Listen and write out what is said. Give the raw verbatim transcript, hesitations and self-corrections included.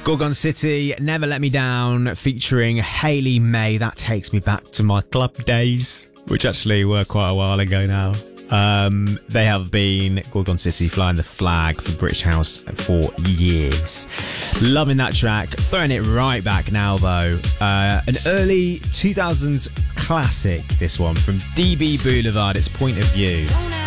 Gorgon City, Never Let Me Down, featuring Hayley May. That takes me back to my club days, which actually were quite a while ago now. Um, they have been, Gorgon City, flying the flag for British House for years. Loving that track. Throwing it right back now, though. Uh, an early two thousands classic, this one, from D B Boulevard. It's Point of View.